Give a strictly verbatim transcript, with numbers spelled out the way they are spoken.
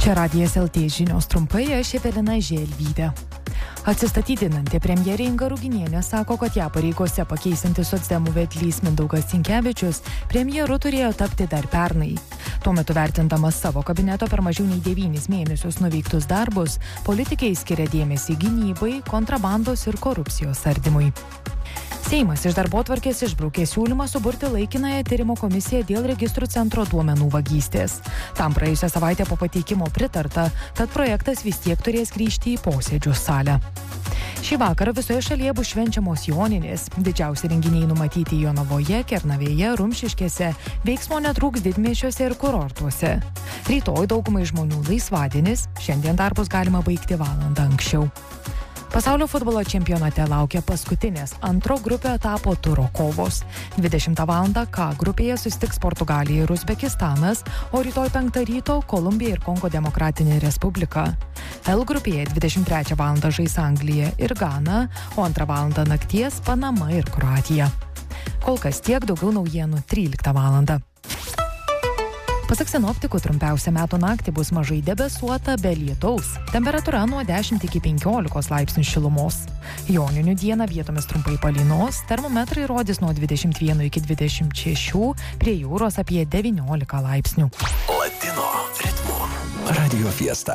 Čia Radijas L T žinios trumpai, aš Evelina Želvytė. Atsistatydinanti premjerė Inga Ruginienė sako, kad ją pareigose pakeisintis socdemų vedlys Mindaugas Sinkevičius premjeru turėjo tapti dar pernai. Tuo metu vertindamas savo kabineto per mažiau nei devynis mėnesius nuveiktus darbus, politikai skiria dėmesį gynybai, kontrabandos ir korupcijos ardymui. Seimas iš darbotvarkės išbraukė siūlymą suburti laikinąją tyrimo komisiją dėl registrų centro duomenų vagystės. Tam praėjusią savaitę po pateikimo pritarta, tad projektas vis tiek turės grįžti į posėdžių salę. Šį vakarą visoje šalyje bus švenčiamos Joninės. Didžiausi renginiai numatyti Jonavoje, Kernavėje, Rumšiškėse, veiksmo netrūks didmiesčiuose ir kurortuose. Rytoj daugumai žmonių laisvadienis, šiandien darbus galima baigti valandą anksčiau. Pasaulio futbolo čempionate laukia paskutinės antro grupio etapo turo kovos. dvidešimtą valandą K grupėje susitiks Portugalija ir Uzbekistanas, o rytoj penktą ryto Kolumbija ir Kongo Demokratinė Respublika. L grupėje dvidešimt trečią valandą žais Anglija ir Gana, o antrą valandą nakties Panama ir Kroatija. Kol kas tiek, daugiau naujienų tryliktą valandą. Pasak sinoptikų, trumpiausia metų naktį bus mažai debesuota be lietaus. Temperatūra nuo dešimt iki penkiolikos laipsnių šilumos. Joninių dieną vietomis trumpai palynos, termometrai rodys nuo dvidešimt vieno iki dvidešimt šešių, prie jūros apie devyniolika laipsnių. Latino ritmų Radio Fiesta.